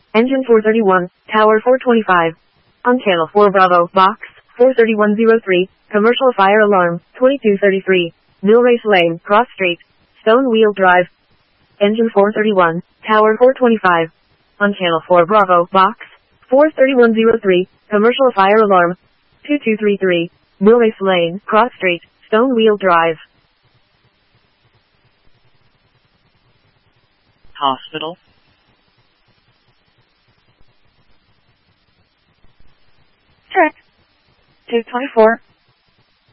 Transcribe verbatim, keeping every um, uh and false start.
Engine four thirty-one, Tower four twenty-five. On channel four Bravo, box, four thirty-one oh three, commercial fire alarm, twenty-two thirty-three, Millrace Lane, Cross Street, Stone Wheel Drive. Engine four thirty-one, Tower four twenty-five. On channel four Bravo, box, four thirty-one oh three, commercial fire alarm, twenty-two thirty-three, Millrace Lane, Cross Street, Stone Wheel Drive. Hospital. Check. two twenty-four.